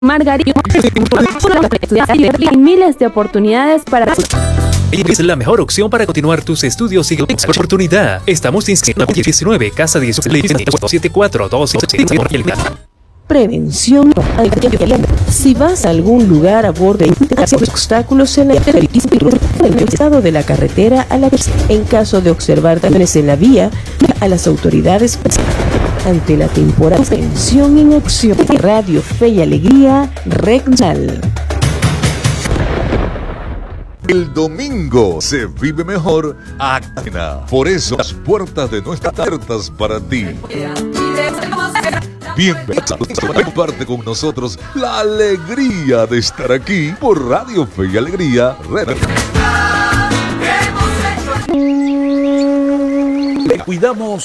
Margarita, hay miles de oportunidades para... Es la mejor opción para continuar tus estudios y oportunidad. Estamos inscritos en 19, Casa 1874 Prevención. Si vas a algún lugar a bordo de obstáculos en el estado de la carretera a la vez, en caso de observar daños en la vía, a las autoridades ante la temporada Prevención en Acción. Radio Fe y Alegría Regional. El domingo se vive mejor a Cadena. Por eso las puertas de nuestras abiertas para ti. Bienvenido. Comparte con nosotros la alegría de estar aquí por Radio Fe y Alegría. Cuidamos